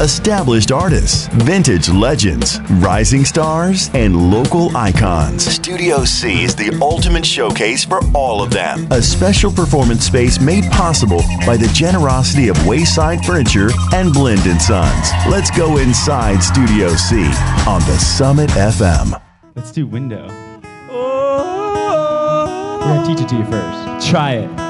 established artists, vintage legends, rising stars, and local icons. Studio C is the ultimate showcase for all of them. A special performance space made possible by the generosity of Wayside Furniture and Blend & Sons. Let's go inside Studio C on the Summit FM. Let's do Window. We're going to teach it to you first. Try it.